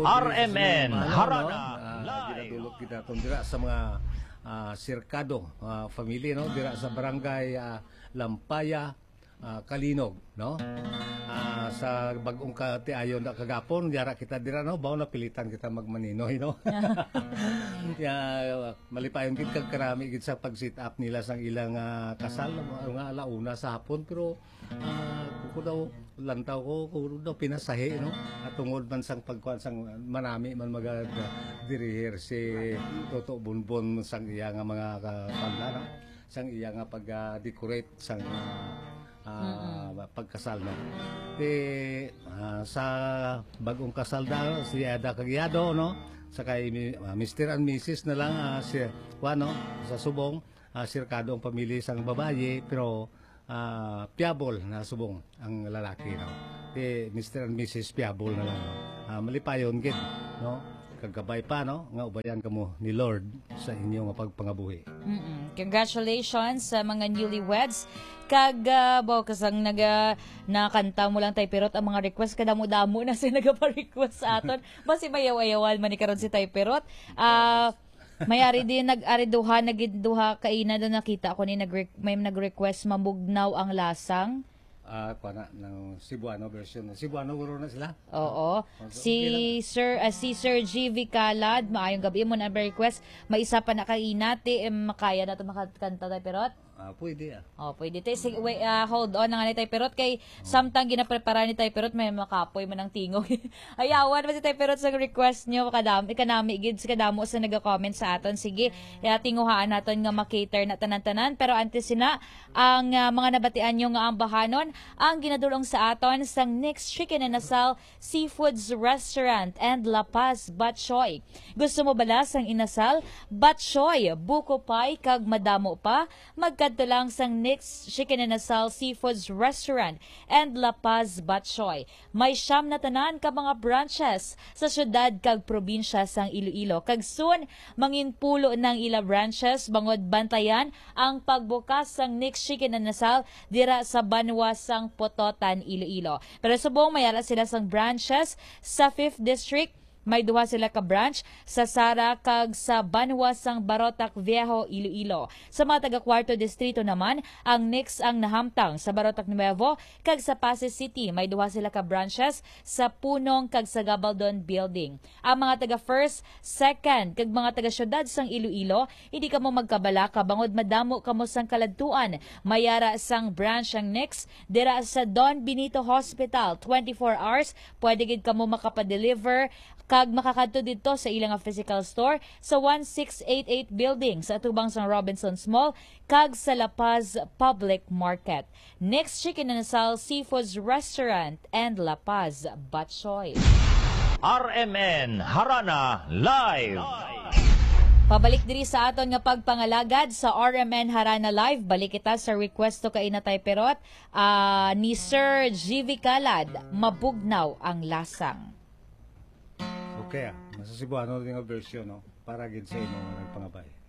RMN Harana ginadulog kita dira sa mga sirkado family no dira sa barangay Lampaya, Kalinog no. Sa bagong katiayon na kagapon dira kita dira no bawo na pilitan kita magmaninoy no. Malipayon gid kag karami gid sa pag-sit up nila sang ilang kasal nga alauna sa hapon pero ko daw lantaw ko daw pinasahi no at tungod man sang pagkuan sang manami man dirihir si Toto Bonbon sang iya nga mga pagdana sang iya nga pag-decorate sang pagkasal no. Sa bagong kasal daw si Ada Kagyado no sa kay Mr. and Mrs. na lang si Juano sa subong sirkado ang pamilya sang babaye pero Piabol na subong ang lalaki no. Mr. and Mrs. Piabol na lang no. Malipayon gid no kagabay pa no nga ubayan kamo ni Lord sa inyo nga pagpangabuhi. Congratulations sa mga newlyweds kag kasang nakanta mo lang tay perot ang mga request kadamo-damo na si nagapa-request sa aton basi mayaw-ayawan man ni karon si tay perot. Mayari din nagduha kaina do nakita ko ni may nag-request mamugnaw ang lasang. Kuana ng Cebuano version. Cebuano guro na sila? Oo. Si Sir GV Calad, maayong gabi mo na request. May isa pa na kainati, makaya na ito makakanta tayo perot? Pwede pwede tayo. Sige, wait, hold on na nga ni tayo perot kay samtang ginaprepara ni tayo perot may makapoy man ang tingog. Ayawan ba si tayo perot sa request nyo kanami gid sa kadamo sa naga-comment sa aton. Sige, tinguhaan naton nga makater na tanan-tanan pero antes sina ang mga nabatian nyo nga ang bahanon ang ginadulong sa aton sang Nick's Chicken and Asal Seafoods Restaurant and La Paz Batchoy. Gusto mo balas ang inasal? Batchoy, buko pie kag madamo pa magkadto lang sang Nick's Chicken and Asal Seafoods Restaurant and La Paz Batchoy. May siyam na tanan ka mga branches sa syudad kag probinsya sang Iloilo. Kag soon manginpulo ng ila branches bangod bantayan ang pagbukas sang Nick's Chicken and Asal dira sa Banwa sang Pototan, Iloilo. Pero subong mayara sila sang branches sa 5th District. May duha sila ka branch sa Sara kag sa Banwa sang Barotac Viejo, Iloilo. Sa mga taga-Cuarto Distrito naman, ang Nick's ang nahamtang sa Barotac Nuevo kag sa Pasig City. May duha sila ka branches sa Punong kag sa Gabaldon Building. Ang mga taga-First, Second kag mga taga-syudad sang Iloilo, hindi kamo magkabala kabangod madamo kamo sang kaladtuan. Mayara sang branch ang Nick's dira sa Don Benito Hospital. 24 hours, pwede gid kamo makapadeliver kag makakadto dito sa ilang physical store sa 1688 building sa atubang sang Robinsons Mall kag sa La Paz Public Market. Nick's Chicken and Asal Seafoods Restaurant and La Paz Batchoy. RMN Harana Live. Pabalik diri sa aton nga pagpangalagad sa RMN Harana Live. Balik kita sa request to kay Natay Perot ni Sir GV Calad, mabugnaw ang lasang. Okay, nasa Cebuano din ang version no para gid sa imo nga nagpangabay.